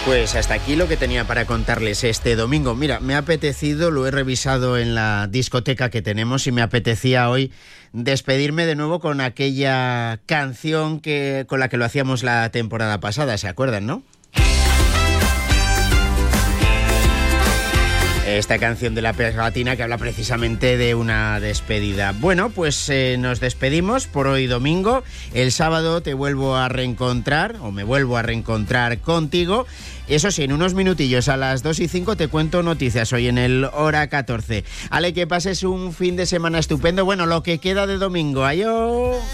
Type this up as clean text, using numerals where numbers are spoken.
Pues hasta aquí lo que tenía para contarles este domingo. Mira, me ha apetecido, lo he revisado en la discoteca que tenemos y me apetecía hoy despedirme de nuevo con aquella canción con la que lo hacíamos la temporada pasada, ¿se acuerdan, no? Esta canción de la pegatina que habla precisamente de una despedida. Bueno, pues nos despedimos por hoy domingo. El sábado te vuelvo a reencontrar, o me vuelvo a reencontrar contigo. Eso sí, en unos minutillos a las 2:05 te cuento noticias hoy en el Hora 14. Ale, que pases un fin de semana estupendo. Bueno, lo que queda de domingo. ¡Adiós!